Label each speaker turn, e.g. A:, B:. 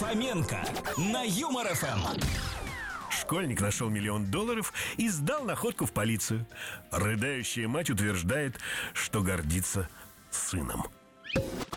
A: Фоменко на Юмор ФМ.
B: Школьник нашел $1 миллион и сдал находку в полицию. Рыдающая мать утверждает, что гордится сыном.